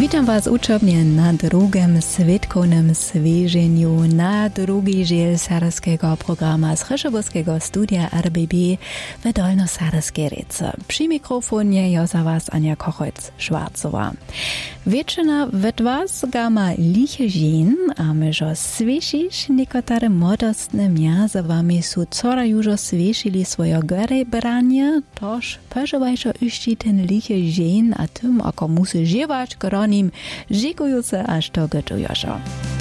Witam Was uczobnie na drugim świadkowym zwierzeniu, na drugi dziel sarskiego programa z Chrzebowskiego studia RBB w Dolno-Sarskiej Rece. Przy mikrofonie ja za Was Ania Kochojc-Szwarcowa. Wieczna wet Was gama liche żen, a myżo swiesisz niekotare modostne mia wami su cora jużo swiesili swoje gore branie, toż peżowajszo uści ten liche żen, a tym oko musy żywać nim, dziękujące aż to gotujożo.